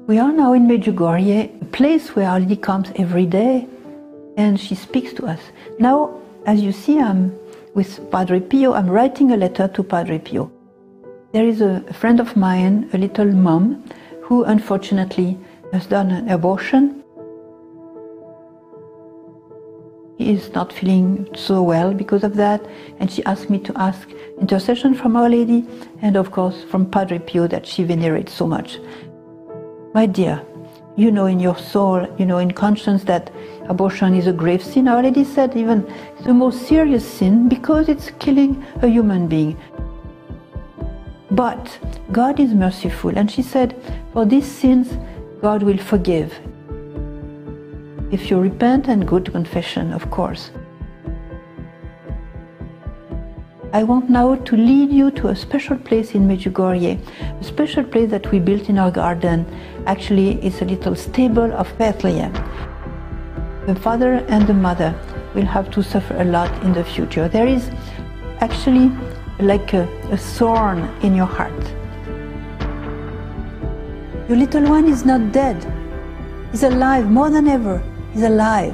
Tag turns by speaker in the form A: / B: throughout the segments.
A: We are now in Medjugorje, a place where Our Lady comes every day and she speaks to us. Now, as you see, I'm with Padre Pio. I'm writing a letter to Padre Pio. There is a friend of mine, a little mom, who unfortunately has done an abortion. He is not feeling so well because of that, and she asked me to ask intercession from Our Lady and of course from Padre Pio that she venerates so much. My dear, you know in your soul, you know in conscience that abortion is a grave sin. Our Lady said even the most serious sin because it's killing a human being. But God is merciful, and she said, for these sins, God will forgive. If you repent and go to confession, of course. I want now to lead you to a special place in Medjugorje, a special place that we built in our garden. Actually, it's a little stable of Bethlehem. The father and the mother will have to suffer a lot in the future. There is actually like a thorn in your heart. Your little one is not dead. He's alive more than ever. He's alive.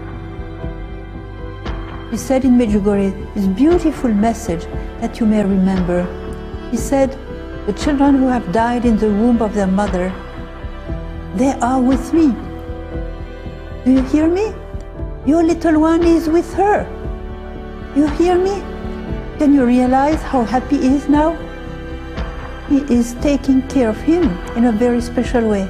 A: He said in Medjugorje this beautiful message that you may remember. He said, the children who have died in the womb of their mother, they are with me. Do you hear me? Your little one is with her. You hear me? Can you realize how happy he is now? He is taking care of him in a very special way.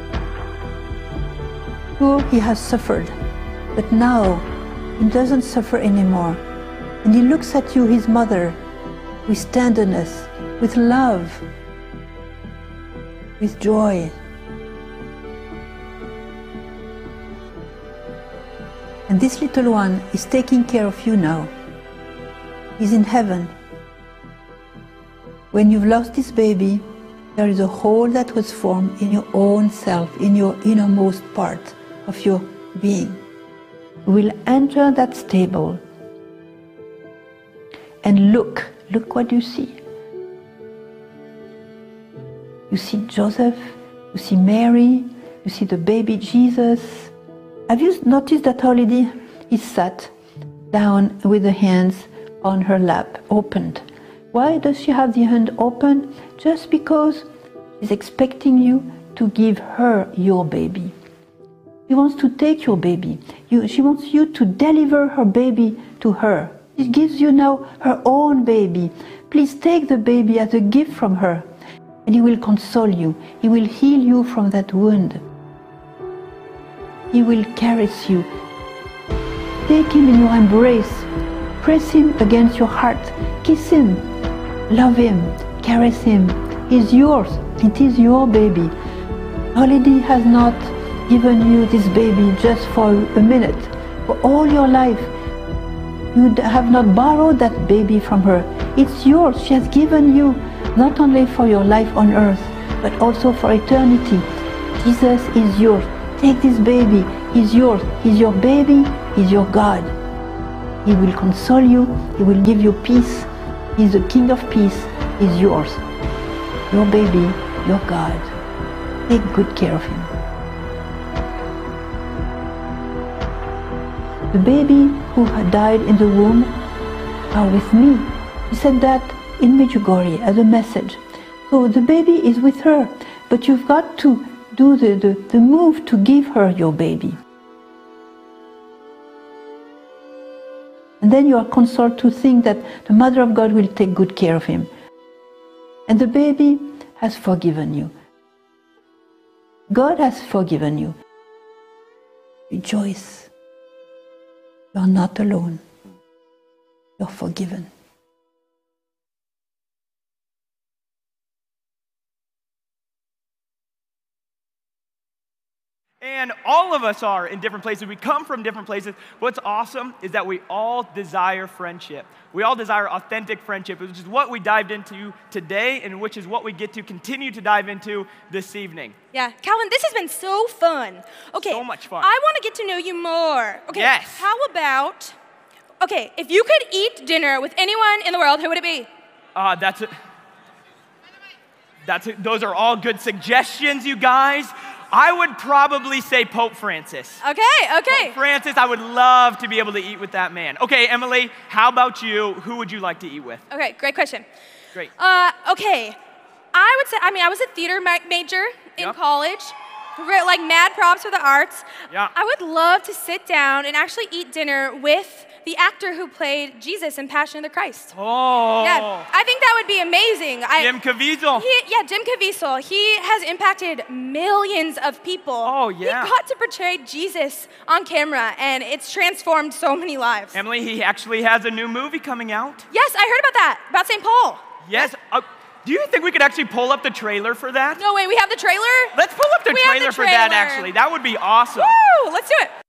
A: Sure, he has suffered, but now he doesn't suffer anymore. And he looks at you, his mother, with tenderness, with love, with joy. And this little one is taking care of you now. He's in heaven. When you've lost this baby, there is a hole that was formed in your own self, in your innermost part of your being. You will enter that stable and look what you see. You see Joseph, you see Mary, you see the baby Jesus. Have you noticed that Our Lady is sat down with the hands on her lap, opened? Why does she have the hand open? Just because she's expecting you to give her your baby. She wants to take your baby. She wants you to deliver her baby to her. She gives you now her own baby. Please take the baby as a gift from her, and He will console you. He will heal you from that wound. He will caress you. Take Him in your embrace. Press Him against your heart. Kiss Him. Love Him. Caress Him. He's yours. It is your baby. Our Lady has not given you this baby just for a minute. For all your life, you have not borrowed that baby from her. It's yours. She has given you not only for your life on earth, but also for eternity. Jesus is yours. Take this baby. He's yours. He's your baby. He's your God. He will console you. He will give you peace. He's the King of peace. He's yours. Your baby, your God. Take good care of him. The baby who had died in the womb are with me. He said that in Medjugorje as a message. So the baby is with her, but you've got to do the move to give her your baby. And then you are consoled to think that the Mother of God will take good care of him. And the baby has forgiven you. God has forgiven you. Rejoice. You are not alone. You're forgiven.
B: And all of us are in different places. We come from different places. What's awesome is that we all desire friendship. We all desire authentic friendship, which is what we dived into today and which is what we get to continue to dive into this evening.
C: Yeah, Calvin, this has been so fun. Okay,
B: so much fun.
C: I want to get to know you more. Okay,
B: yes.
C: How about, okay, if you could eat dinner with anyone in the world, who would it be?
B: Those are all good suggestions, you guys. I would probably say Pope Francis.
C: Okay.
B: Pope Francis, I would love to be able to eat with that man. Okay, Emily, how about you? Who would you like to eat with?
C: Okay, great question.
B: Great.
C: Okay, I would say, I was a theater major in college. Like mad props for the arts.
B: Yeah.
C: I would love to sit down and actually eat dinner with the actor who played Jesus in Passion of the Christ.
B: Oh.
C: Yeah, I think that would be amazing.
B: Jim Caviezel.
C: Jim Caviezel. He has impacted millions of people.
B: Oh, yeah.
C: He got to portray Jesus on camera, and it's transformed so many lives.
B: Emily, he actually has a new movie coming out.
C: Yes, I heard about that, about St. Paul.
B: Yes. Do you think we could actually pull up the trailer for that?
C: No way, we have the trailer?
B: Let's pull up the trailer for that, actually. That would be awesome.
C: Woo! Let's do it.